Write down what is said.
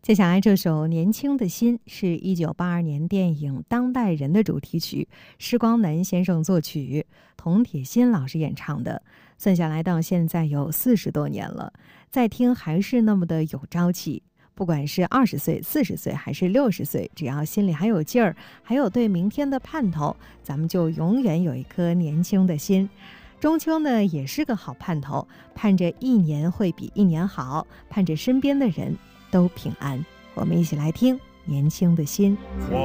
接下来这首《年轻的心》是1982年电影《当代人》的主题曲，施光南先生作曲，童铁心老师演唱的。算下来到现在有40多年了，再听还是那么的有朝气。不管是20岁、40岁还是60岁，只要心里还有劲儿，还有对明天的盼头，咱们就永远有一颗年轻的心。中秋呢，也是个好盼头，盼着一年会比一年好，盼着身边的人都平安。我们一起来听《年轻的心》。